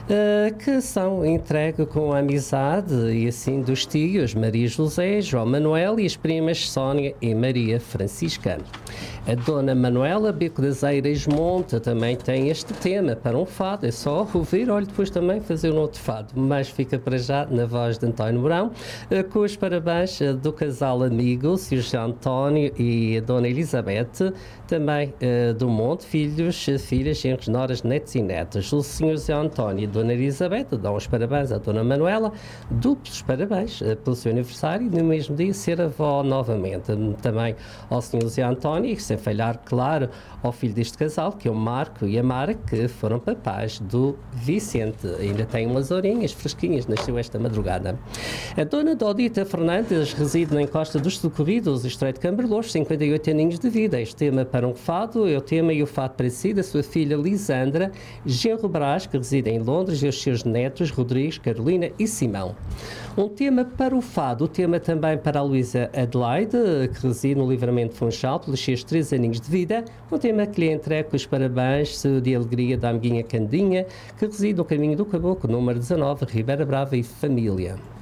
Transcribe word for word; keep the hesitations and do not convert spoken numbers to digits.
uh, que são entregue com a amizade e assim dos tios Maria José, João Manuel e as primas Sónia e Maria Francisca. A Dona Manuela Beco das Eiras Monte também tem este tema para um fado, é só ouvir, olha, depois também fazer um outro fado, mas fica para já na voz de António Mourão, com os parabéns do casal amigo, o senhor José António e a Dona Elizabeth, também uh, do Monte, filhos, filhas, genros, noras, netos e netas. O senhor José António e a Dona Elizabeth dão os parabéns à Dona Manuela, duplos parabéns uh, pelo seu aniversário e no mesmo dia ser avó novamente. Também ao senhor José António e sem falhar, claro, ao filho deste casal, que é o Marco e a Mara, que foram papais do Vicente. Ainda tem umas horinhas fresquinhas, nasceu esta madrugada. A Dona Dodita Fernandes reside na encosta dos Socorridos, Estreito de Camberloures, cinquenta e oito aninhos de vida. Este tema para um fado é o tema e o fado para si da sua filha Lisandra, genro Brás, que reside em Londres, e os seus netos Rodrigues, Carolina e Simão. Um tema para o fado, o tema também para a Luísa Adelaide, que reside no Livramento Funchal, pelos seus três aninhos de vida. Um tema que lhe entrega os parabéns de alegria da amiguinha Candinha, que reside no Caminho do Caboclo, número dezanove, Ribeira Brava e família.